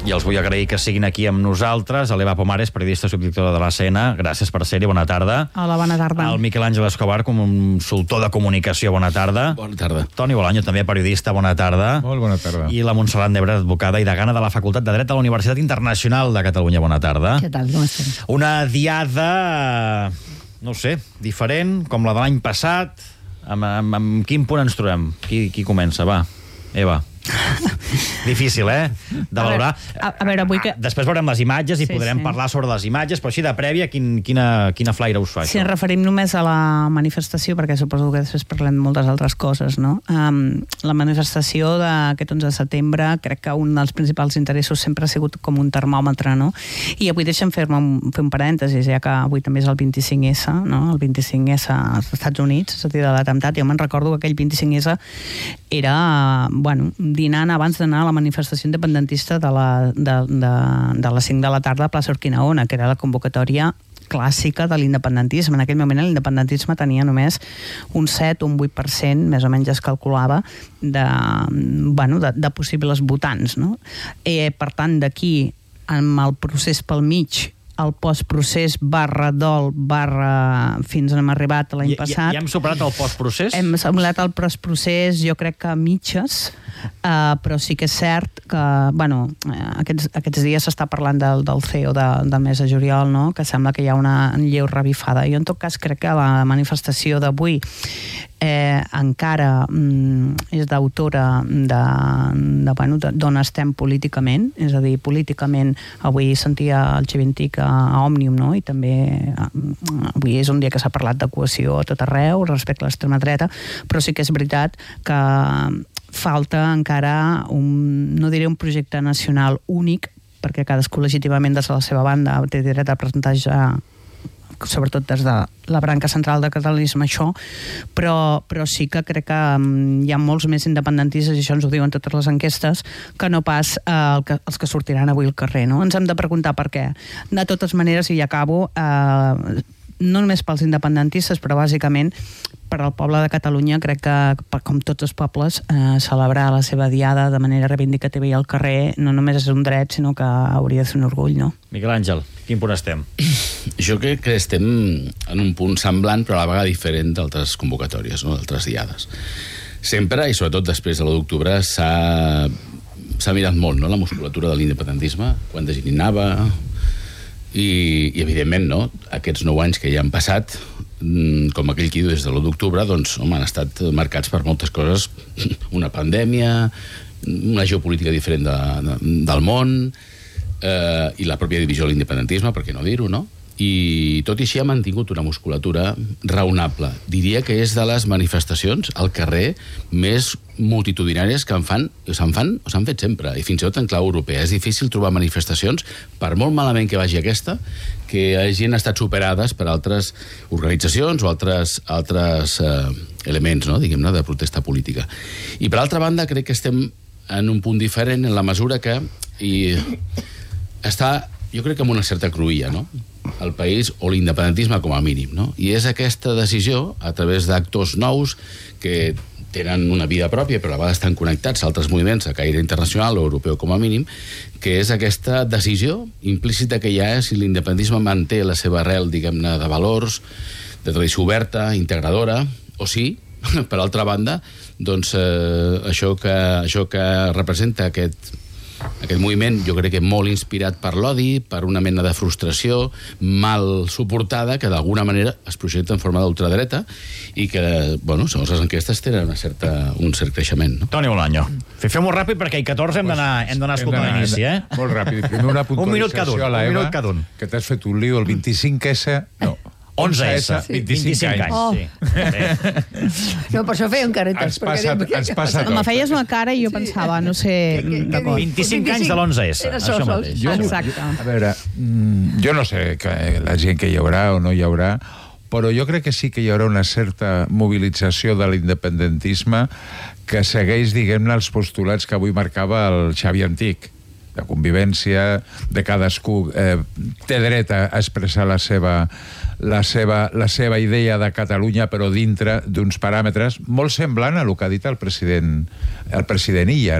i els vull agrair que siguin aquí amb nosaltres. L'Eva Pomares, periodista subdirectora de l'ACN, gràcies per ser-hi, bona tarda. Hola, bona tarda. El Miquel Àngel Escobar, consultor de comunicació, bona tarda. Bona tarda. Toni Bolaño, també periodista, bona tarda. Molt bona tarda. I la Montserrat Nebre, advocada i degana de la Facultat de Dret de la Universitat Internacional de Catalunya, bona tarda. Què tal, com estem? Una diada, no sé, diferent, com la de l'any passat. Amb quin punt ens trobem? Qui comença? Va, Eva. Difícil, de valorar. A veure, avui que... Després veurem les imatges i podrem parlar sobre les imatges, però així de prèvia, quina flaire us fa? Si ens referim només a la manifestació, perquè suposo que després parlem de moltes altres coses, no? La manifestació d'aquest 11 de setembre, crec que un dels principals interessos sempre ha sigut com un termòmetre, no? I avui deixem fer un parèntesis, ja que avui també és el 25S, no? El 25S als Estats Units, és a dir, de l'atemptat. Jo me'n recordo que aquell 25S era, bueno, dinant abans d'anar a la manifestació independentista de les 5 de la tarda a plaça Urquinaona, que era la convocatòria clàssica de l'independentisme. En aquell moment l'independentisme tenia només un 7 o un 8%, més o menys es calculava, de possibles votants, no? Per tant, d'aquí, amb el procés pel mig, el postprocés /dol/ fins on hem arribat l'any passat. Ja hem superat el postprocés? Hem simulat el postprocés, jo crec que a mitges, però sí que és cert que, bueno, aquests dies s'està parlant del CEO del mes de juliol, no? Que sembla que hi ha una lleu revifada. Jo, en tot cas, crec que la manifestació d'avui encara és d'autora d'on estem políticament, és a dir, políticament avui sentia el Xavintic a Òmnium, no? I també avui és un dia que s'ha parlat de cohesió a tot arreu respecte a l'extrema dreta, però sí que és veritat que falta encara no diré un projecte nacional únic, perquè cadascú legítimament des de la seva banda té dret a presentar ja, sobretot des de la branca central del catalanisme, això, però sí que crec que hi ha molts més independentistes, i això ens ho diuen totes les enquestes, que no pas els que sortiran avui al carrer, no? Ens hem de preguntar per què. De totes maneres, i ja acabo, no només pels independentistes, però bàsicament per al poble de Catalunya, crec que, com tots els pobles, celebrar la seva diada de manera reivindicativa i al carrer no només és un dret, sinó que hauria de ser un orgull, no? Miquel Àngel, quin punt estem? Jo crec que estem en un punt semblant, però a la vegada diferent d'altres convocatòries, no? D'altres diades. Sempre, i sobretot després de l'1 d'octubre, s'ha mirat molt, no?, la musculatura de l'independentisme, quan de gent hi anava, i evidentment, no?, aquests 9 anys que ja han passat, com aquell qui diu des de l'1 d'octubre, doncs, home, han estat marcats per moltes coses, una pandèmia, una geopolítica diferent del món, i la pròpia divisió de l'independentisme, per què no dir-ho, no? I tot i així ha mantingut una musculatura raonable. Diria que és de les manifestacions al carrer més multitudinàries que s'han fet sempre, i fins i tot en clau europea. És difícil trobar manifestacions, per molt malament que vagi aquesta, que hagin estat superades per altres organitzacions o altres elements, no?, diguem-ne, de protesta política. I per altra banda, crec que estem en un punt diferent en la mesura que està, jo crec que amb una certa cruïlla, no?, el país, o l'independentisme com a mínim, no? I és aquesta decisió, a través d'actors nous que tenen una vida pròpia, però a vegades estan connectats a altres moviments a caire internacional o europeu com a mínim, que és aquesta decisió implícita que hi ha si l'independentisme manté la seva arrel, diguem-ne, de valors, de tradició oberta, integradora, o si, per altra banda, doncs això que representa aquest moviment, jo crec que molt inspirat per l'odi, per una mena de frustració mal suportada, que d'alguna manera es projecta en forma d'ultradreta i que, bueno, segons les enquestes tenen un cert creixement, no? Toni Bolaño, fem-ho ràpid perquè a 14 hem d'anar a escoltar l'inici, Molt ràpid. Primer una puntualització a la Eva, que t'has fet un lío, el 25S... No, 11S, 25 anys. Oh. Sí. No, per això feien caretes. Ens passa tot. Me feies una cara i jo pensava, no sé... 25 anys de l'11S, això mateix. Exacte. A veure, jo no sé la gent que hi haurà o no hi haurà, però jo crec que sí que hi haurà una certa mobilització de l'independentisme que segueix, diguem-ne, els postulats que avui marcava el Xavi Antic, de convivència, de cadascú té dret a expressar la seva idea de Catalunya, però dintre d'uns paràmetres molt semblant a el que ha dit el president Illa,